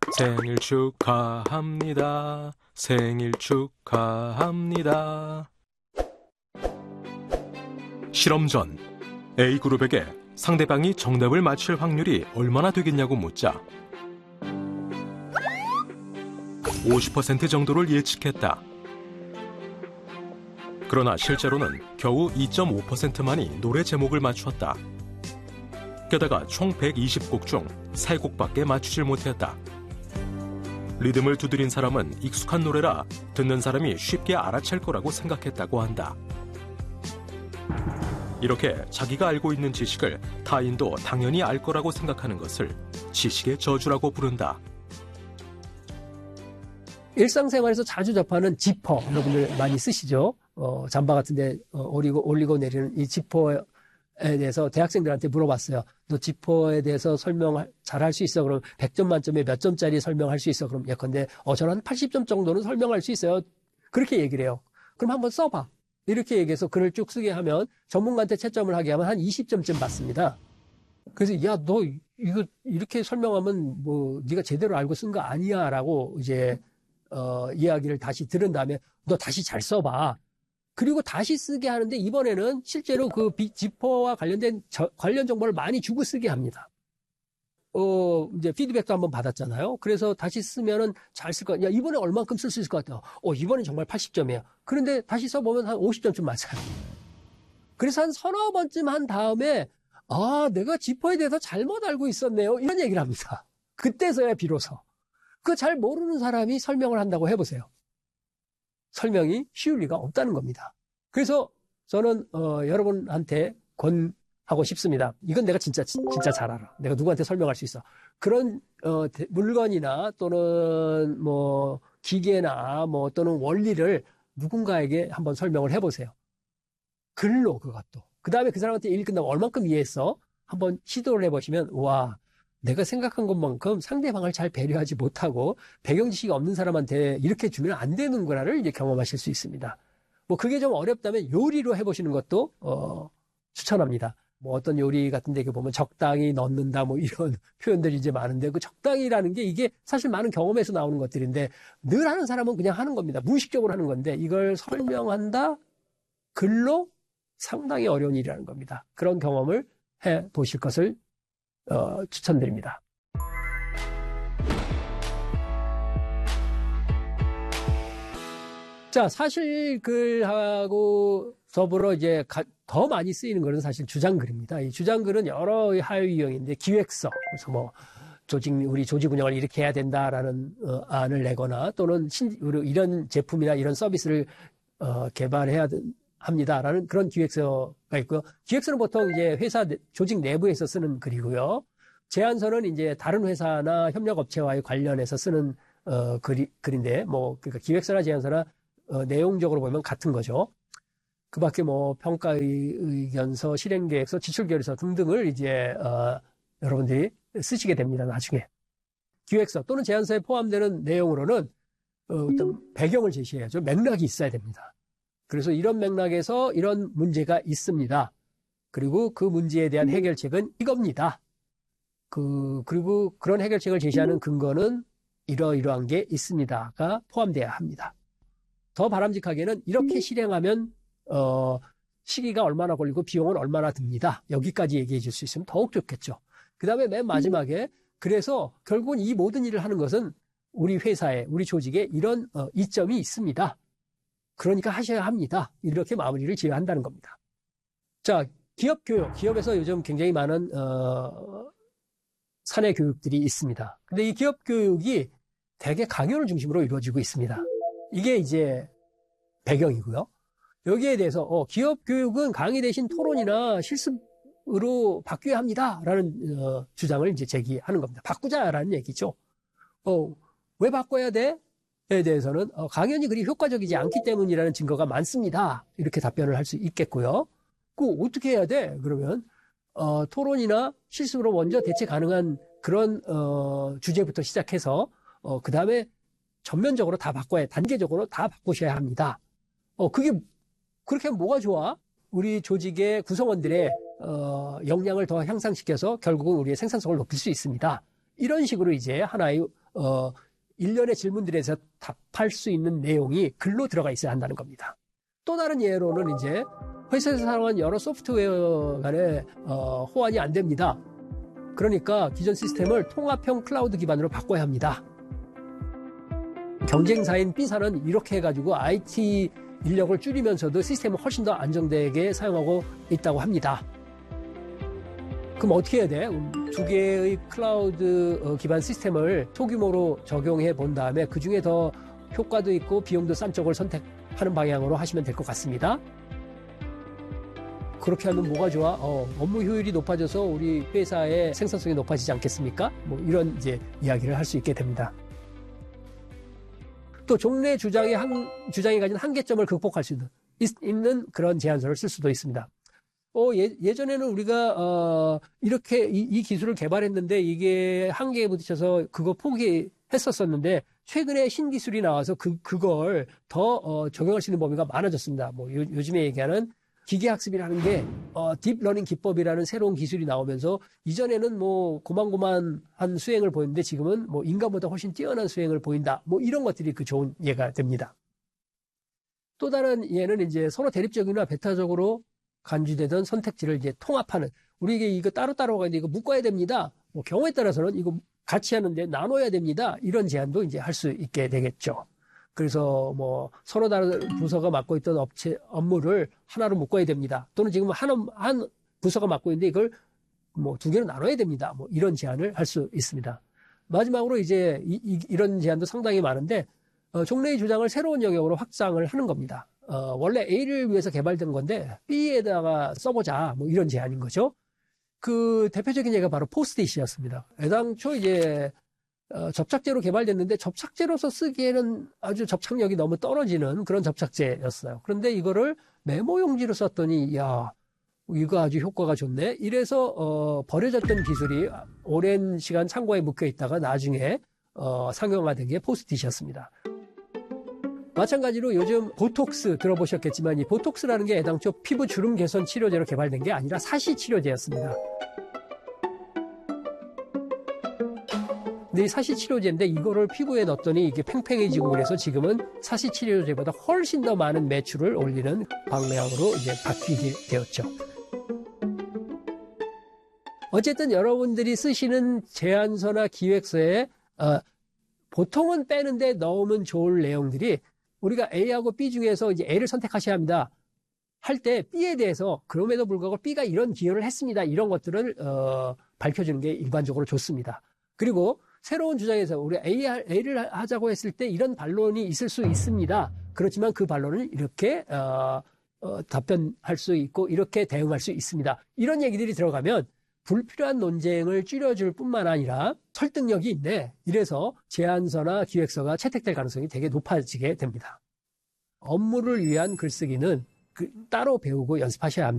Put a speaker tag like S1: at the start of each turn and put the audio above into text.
S1: 생일 축하합니다. 생일 축하합니다. 실험 전 A그룹에게 상대방이 정답을 맞힐 확률이 얼마나 되겠냐고 묻자 50% 정도를 예측했다. 그러나 실제로는 겨우 2.5%만이 노래 제목을 맞췄다. 게다가 총 120곡 중 3곡밖에 맞추질 못했다. 리듬을 두드린 사람은 익숙한 노래라 듣는 사람이 쉽게 알아챌 거라고 생각했다고 한다. 이렇게 자기가 알고 있는 지식을 타인도 당연히 알 거라고 생각하는 것을 지식의 저주라고 부른다.
S2: 일상생활에서 자주 접하는 지퍼, 여러분들 많이 쓰시죠? 잠바 같은 데 올리고 내리는 이 지퍼에 대해서 대학생들한테 물어봤어요. 너 지퍼에 대해서 설명 잘 할 수 있어? 그럼 100점 만점에 몇 점짜리 설명할 수 있어? 그럼 예컨대 저는 한 80점 정도는 설명할 수 있어요. 그렇게 얘기를 해요. 그럼 한번 써봐. 이렇게 얘기해서 글을 쭉 쓰게 하면 전문가한테 채점을 하게 하면 한 20점쯤 받습니다. 그래서 야, 너 이거 이렇게 설명하면 뭐 네가 제대로 알고 쓴 거 아니야 라고 이제 이야기를 다시 들은 다음에 너 다시 잘 써봐. 그리고 다시 쓰게 하는데 이번에는 실제로 그 지퍼와 관련된 관련 정보를 많이 주고 쓰게 합니다. 이제 피드백도 한번 받았잖아요. 그래서 다시 쓰면은 잘 쓸 것 같아요. 야, 이번에 얼만큼 쓸 수 있을 것 같아요. 이번엔 정말 80점이에요. 그런데 다시 써보면 한 50점쯤 맞아요. 그래서 한 서너 번쯤 한 다음에 내가 지퍼에 대해서 잘못 알고 있었네요. 이런 얘기를 합니다. 그때서야 비로소. 그 잘 모르는 사람이 설명을 한다고 해보세요. 설명이 쉬울 리가 없다는 겁니다. 그래서 저는 여러분한테 권하고 싶습니다. 이건 내가 진짜 잘 알아. 내가 누구한테 설명할 수 있어. 그런 물건이나 또는 뭐 기계나 뭐 또는 원리를 누군가에게 한번 설명을 해보세요. 글로 그것도. 그 다음에 그 사람한테 일 끝나고 얼만큼 이해했어? 한번 시도를 해보시면 와, 내가 생각한 것만큼 상대방을 잘 배려하지 못하고 배경 지식이 없는 사람한테 이렇게 주면 안 되는 거라를 이제 경험하실 수 있습니다. 뭐 그게 좀 어렵다면 요리로 해보시는 것도 추천합니다. 뭐 어떤 요리 같은 데 보면 적당히 넣는다 뭐 이런 표현들이 이제 많은데 그 적당히라는 게 이게 사실 많은 경험에서 나오는 것들인데 늘 하는 사람은 그냥 하는 겁니다. 무의식적으로 하는 건데 이걸 설명한다 글로 상당히 어려운 일이라는 겁니다. 그런 경험을 해 보실 것을 추천드립니다. 자, 사실글하고 더불어 이제 더 많이 쓰이는 것은 사실 주장글입니다. 이 주장글은 여러 하위 유형인데 기획서, 그래서 뭐 우리 조직 운영을 이렇게 해야 된다라는 안을 내거나 또는 이런 제품이나 이런 서비스를 개발해야 합니다라는 그런 기획서가 있고요. 기획서는 보통 이제 회사 조직 내부에서 쓰는 글이고요. 제안서는 이제 다른 회사나 협력업체와의 관련해서 쓰는 글인데 뭐 그러니까 기획서나 제안서나 내용적으로 보면 같은 거죠. 그 밖에 뭐 평가의견서, 실행계획서, 지출결의서 등등을 이제 여러분들이 쓰시게 됩니다. 나중에. 기획서 또는 제안서에 포함되는 내용으로는 어떤 배경을 제시해야죠. 맥락이 있어야 됩니다. 그래서 이런 맥락에서 이런 문제가 있습니다. 그리고 그 문제에 대한 해결책은 이겁니다. 그리고 그런 해결책을 제시하는 근거는 이러이러한 게 있습니다가 포함돼야 합니다. 더 바람직하게는 이렇게 실행하면 시기가 얼마나 걸리고 비용은 얼마나 듭니다. 여기까지 얘기해 줄 수 있으면 더욱 좋겠죠. 그 다음에 맨 마지막에 그래서 결국은 이 모든 일을 하는 것은 우리 회사에 우리 조직에 이런 이점이 있습니다. 그러니까 하셔야 합니다. 이렇게 마무리를 지어야 한다는 겁니다. 자, 기업 교육. 기업에서 요즘 굉장히 많은 사내 교육들이 있습니다. 근데 이 기업 교육이 대개 강연을 중심으로 이루어지고 있습니다. 이게 이제 배경이고요. 여기에 대해서 기업 교육은 강의 대신 토론이나 실습으로 바뀌어야 합니다라는 주장을 이제 제기하는 겁니다. 바꾸자라는 얘기죠. 왜 바꿔야 돼? 에 대해서는 강연이 그리 효과적이지 않기 때문이라는 증거가 많습니다. 이렇게 답변을 할 수 있겠고요. 어떻게 해야 돼? 그러면 토론이나 실습으로 먼저 대체 가능한 그런 주제부터 시작해서 그 다음에 전면적으로 다 단계적으로 다 바꾸셔야 합니다. 그게 그렇게 하면 뭐가 좋아? 우리 조직의 구성원들의 역량을 더 향상시켜서 결국은 우리의 생산성을 높일 수 있습니다. 이런 식으로 이제 하나의 일련의 질문들에서 답할 수 있는 내용이 글로 들어가 있어야 한다는 겁니다. 또 다른 예로는 이제 회사에서 사용한 여러 소프트웨어 간에 호환이 안 됩니다. 그러니까 기존 시스템을 통합형 클라우드 기반으로 바꿔야 합니다. 경쟁사인 B사는 이렇게 해가지고 IT 인력을 줄이면서도 시스템을 훨씬 더 안정되게 사용하고 있다고 합니다. 그럼 어떻게 해야 돼? 두 개의 클라우드 기반 시스템을 소규모로 적용해 본 다음에 그중에 더 효과도 있고 비용도 싼 쪽을 선택하는 방향으로 하시면 될 것 같습니다. 그렇게 하면 뭐가 좋아? 업무 효율이 높아져서 우리 회사의 생산성이 높아지지 않겠습니까? 뭐 이런 이제 이야기를 할 수 있게 됩니다. 또 종래 주장이 가진 한계점을 극복할 수 있는 그런 제안서를 쓸 수도 있습니다. 예전에는 우리가 이렇게 이 기술을 개발했는데 이게 한계에 부딪혀서 그거 포기했었었는데 최근에 신기술이 나와서 그걸 더 적용할 수 있는 범위가 많아졌습니다. 뭐 요즘에 얘기하는 기계학습이라는 게 딥러닝 기법이라는 새로운 기술이 나오면서 이전에는 뭐 고만고만한 수행을 보였는데 지금은 뭐 인간보다 훨씬 뛰어난 수행을 보인다. 뭐 이런 것들이 그 좋은 예가 됩니다. 또 다른 예는 이제 서로 대립적이나 배타적으로 간주되던 선택지를 이제 통합하는, 우리에게 이거 따로따로 가는데 이거 묶어야 됩니다. 뭐 경우에 따라서는 이거 같이 하는데 나눠야 됩니다. 이런 제안도 이제 할 수 있게 되겠죠. 그래서 뭐 서로 다른 부서가 맡고 있던 업무를 하나로 묶어야 됩니다. 또는 지금 한 부서가 맡고 있는데 이걸 뭐 두 개로 나눠야 됩니다. 뭐 이런 제안을 할 수 있습니다. 마지막으로 이제 이런 제안도 상당히 많은데 종래의 주장을 새로운 영역으로 확장을 하는 겁니다. 원래 A를 위해서 개발된 건데 B에다가 써보자. 뭐 이런 제안인 거죠. 그 대표적인 예가 바로 포스트잇이었습니다. 애당초 이제 접착제로 개발됐는데 접착제로서 쓰기에는 아주 접착력이 너무 떨어지는 그런 접착제였어요. 그런데 이거를 메모용지로 썼더니 야, 이거 아주 효과가 좋네. 이래서 버려졌던 기술이 오랜 시간 창고에 묵혀 있다가 나중에 상용화된 게 포스트잇이었습니다. 마찬가지로 요즘 보톡스 들어보셨겠지만 이 보톡스라는 게 애당초 피부 주름 개선 치료제로 개발된 게 아니라 사시 치료제였습니다. 근데 이 사시 치료제인데 이거를 피부에 넣었더니 이게 팽팽해지고 그래서 지금은 사시 치료제보다 훨씬 더 많은 매출을 올리는 방향으로 이제 바뀌게 되었죠. 어쨌든 여러분들이 쓰시는 제안서나 기획서에 보통은 빼는데 넣으면 좋을 내용들이 우리가 A하고 B 중에서 이제 A를 선택하셔야 합니다. 할 때 B에 대해서 그럼에도 불구하고 B가 이런 기여를 했습니다. 이런 것들을 밝혀주는 게 일반적으로 좋습니다. 그리고 새로운 주장에서 우리 A를 하자고 했을 때 이런 반론이 있을 수 있습니다. 그렇지만 그 반론을 이렇게 답변할 수 있고 이렇게 대응할 수 있습니다. 이런 얘기들이 들어가면 불필요한 논쟁을 줄여줄 뿐만 아니라 설득력이 있네. 이래서 제안서나 기획서가 채택될 가능성이 되게 높아지게 됩니다. 업무를 위한 글쓰기는 따로 배우고 연습하셔야 합니다.